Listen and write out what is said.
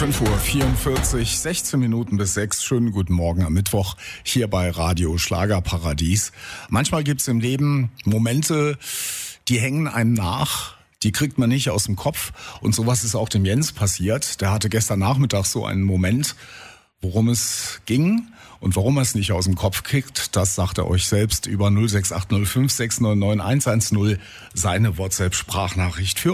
5:44 Uhr, 16 Minuten bis 6. Schönen guten Morgen am Mittwoch hier bei Radio Schlagerparadies. Manchmal gibt's im Leben Momente, die hängen einem nach. Die kriegt man nicht aus dem Kopf. Und sowas ist auch dem Jens passiert. Der hatte gestern Nachmittag so einen Moment, worum es ging. Und warum er es nicht aus dem Kopf kriegt, das sagt er euch selbst über 06805 699 110, seine WhatsApp-Sprachnachricht für